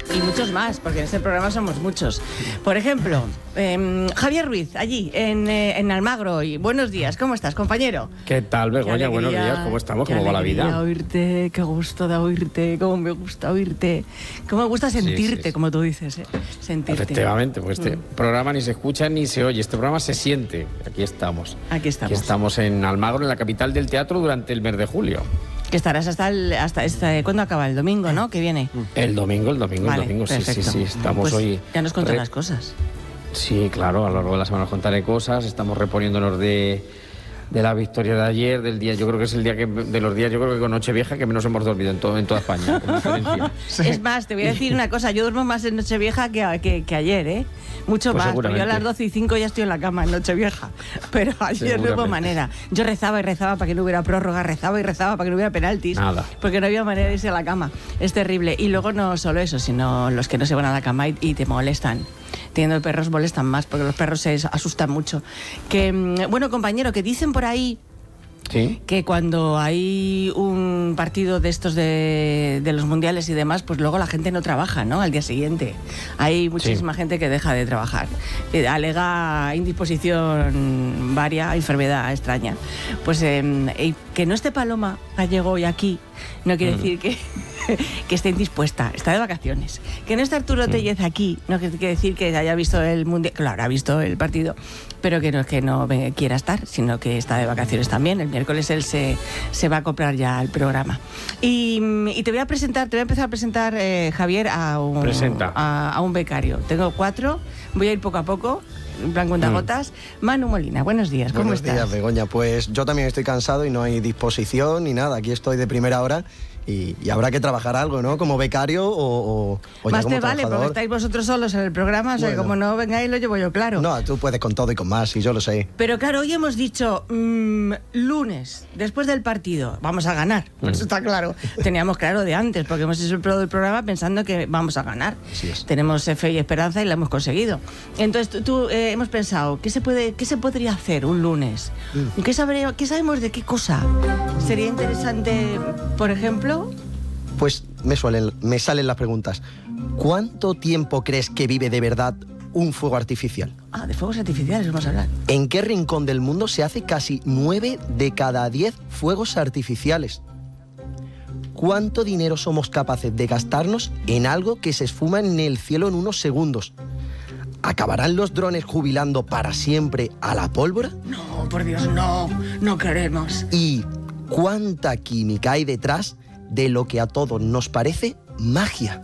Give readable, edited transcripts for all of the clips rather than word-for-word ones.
Y muchos más, porque en este programa somos muchos. Por ejemplo, Javier Ruiz, allí, en Almagro. Y buenos días, ¿cómo estás, compañero? ¿Qué tal, Begoña? Buenos días, ¿cómo estamos? ¿Cómo va la vida? Qué oírte, qué gusto de oírte, cómo me gusta oírte. Cómo me gusta sentirte, sí. Como tú dices, sentirte. Efectivamente, pues este programa ni se escucha ni se oye, este programa se siente. Aquí estamos. Aquí estamos. Aquí estamos en Almagro, en la capital del teatro, durante el mes de julio. Que estarás hasta ¿cuándo acaba? El domingo, ¿no? Que viene. El domingo, vale, sí. Estamos pues hoy. Ya nos contarás cosas. Sí, claro, a lo largo de la semana os contaré cosas. Estamos reponiéndonos de la victoria de ayer, del día, yo creo que es el día de los días, yo creo que con Nochevieja que menos hemos dormido en toda España, con diferencia. Sí. Es más, te voy a decir una cosa, yo duermo más en Nochevieja que ayer, ¿eh? Mucho pues más, porque yo a las 12:05 ya estoy en la cama en Nochevieja, pero ayer no hubo manera. Yo rezaba y rezaba para que no hubiera prórroga, rezaba y rezaba para que no hubiera penaltis, nada, porque no había manera de irse a la cama. Es terrible. Y luego no solo eso, sino los que no se van a la cama y te molestan. Teniendo perros molestan más, porque los perros se asustan mucho. Bueno, compañero, que dicen por ahí, ¿sí?, que cuando hay un partido de estos de los mundiales y demás, pues luego la gente no trabaja, ¿no? Al día siguiente. Hay muchísima gente que deja de trabajar. Alega indisposición varia, enfermedad extraña. Pues que no esté Paloma Gallego hoy aquí no quiere decir que esté indispuesta, está de vacaciones. Que no esté Arturo Tellez aquí no quiere decir que haya visto el mundial, claro, ha visto el partido, pero que no quiera estar, sino que está de vacaciones también. El miércoles él se va a comprar ya el programa. Y te voy a empezar a presentar, Javier, a un becario. Tengo 4, voy a ir poco a poco, en plan cuentagotas. Manu Molina, buenos días, ¿cómo estás? Buenos días, Begoña. Pues yo también estoy cansado y no hay disposición ni nada. Aquí estoy de primera hora. Y habrá que trabajar algo, ¿no? Como becario o más ya como te vale, porque estáis vosotros solos en el programa, o sea, como no vengáis lo llevo yo claro. No, tú puedes con todo y con más, y yo lo sé. Pero claro, hoy hemos dicho lunes, después del partido, vamos a ganar, eso está claro. Teníamos claro de antes, porque hemos hecho el programa pensando que vamos a ganar. Así es. Tenemos fe y esperanza y lo hemos conseguido. Entonces hemos pensado, ¿qué se podría hacer un lunes? ¿Qué sabemos de qué cosa sería interesante, por ejemplo? Pues me salen las preguntas. ¿Cuánto tiempo crees que vive de verdad un fuego artificial? De fuegos artificiales vamos a hablar. ¿En qué rincón del mundo se hace casi 9 de cada 10 fuegos artificiales? ¿Cuánto dinero somos capaces de gastarnos en algo que se esfuma en el cielo en unos segundos? ¿Acabarán los drones jubilando para siempre a la pólvora? No, por Dios, no queremos. ¿Y cuánta química hay detrás de lo que a todos nos parece magia?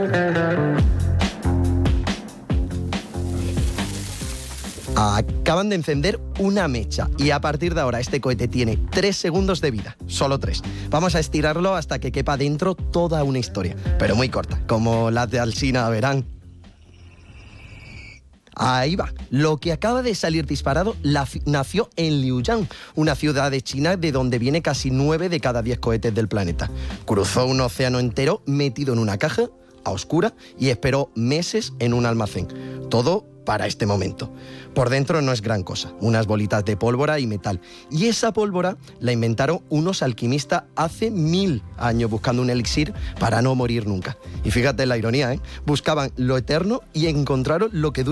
Acaban de encender una mecha y a partir de ahora este cohete tiene 3 segundos de vida, solo 3. Vamos a estirarlo hasta que quepa dentro toda una historia, pero muy corta, como la de Alsina, verán. Ahí va. Lo que acaba de salir disparado nació en Liuyang, una ciudad de China de donde viene casi 9 de cada 10 cohetes del planeta. Cruzó un océano entero metido en una caja, a oscura, y esperó meses en un almacén. Todo para este momento. Por dentro no es gran cosa, unas bolitas de pólvora y metal. Y esa pólvora la inventaron unos alquimistas hace 1000 años buscando un elixir para no morir nunca. Y fíjate la ironía, ¿eh? Buscaban lo eterno y encontraron lo que dura